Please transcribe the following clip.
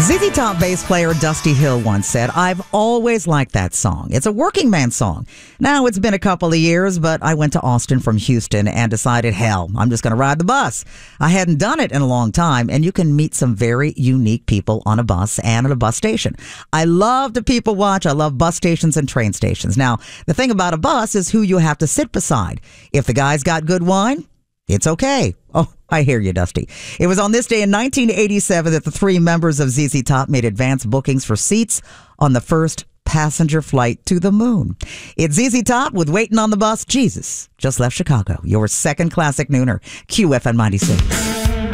ZZ Top bass player Dusty Hill once said, "I've always liked that song. It's a working man song. Now it's been a couple of years, but I went to Austin from Houston and decided, hell, I'm just going to ride the bus. I hadn't done it in a long time, and you can meet some very unique people on a bus and at a bus station. I love to people watch. I love bus stations and train stations. Now, the thing about a bus is who you have to sit beside. If the guy's got good wine, it's okay." Oh, I hear you, Dusty. It was on this day in 1987 that the three members of ZZ Top made advance bookings for seats on the first passenger flight to the moon. It's ZZ Top with Waiting on the Bus. Jesus just left Chicago. Your second classic nooner, QFN 96.